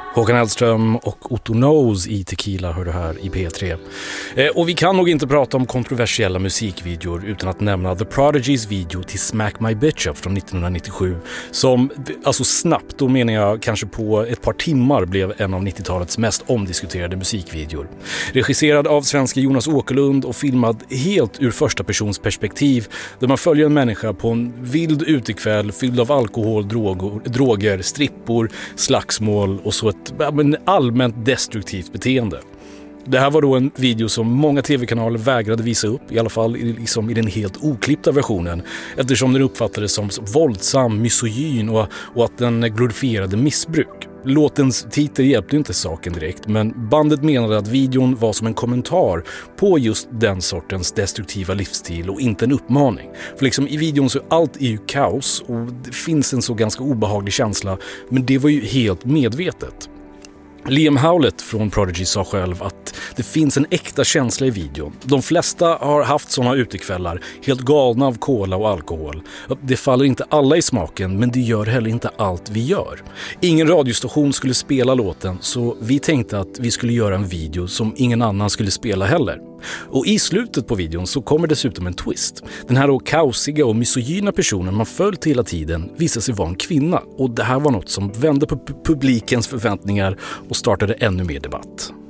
Håkan Hellström och Otto Knows i Tequila hör du här i P3. Och vi kan nog inte prata om kontroversiella musikvideor utan att nämna The Prodigys video till Smack My Bitch Up från 1997 som, alltså snabbt, då menar jag kanske på ett par timmar, blev en av 90-talets mest omdiskuterade musikvideor. Regisserad av svenska Jonas Åkerlund och filmad helt ur första persons perspektiv där man följer en människa på en vild utekväll fylld av alkohol, droger, strippor, slagsmål och så ett allmänt destruktivt beteende. Det här var då en video som många tv-kanaler vägrade visa upp, i alla fall liksom i den helt oklippta versionen, eftersom den uppfattades som våldsam, misogyn och att den glorifierade missbruk. Låtens titel hjälpte inte saken direkt, men bandet menade att videon var som en kommentar på just den sortens destruktiva livsstil och inte en uppmaning. För liksom i videon så allt är ju kaos och det finns en så ganska obehaglig känsla, men det var ju helt medvetet. Liam Howlett från Prodigy sa själv att det finns en äkta känsla i videon. De flesta har haft såna utekvällar, helt galna av cola och alkohol. Det faller inte alla i smaken, men det gör heller inte allt vi gör. Ingen radiostation skulle spela låten, så vi tänkte att vi skulle göra en video som ingen annan skulle spela heller. Och i slutet på videon så kommer dessutom en twist. Den här då kaosiga och misogyna personen man följt hela tiden visar sig vara en kvinna. Och det här var något som vände på publikens förväntningar och startade ännu mer debatt.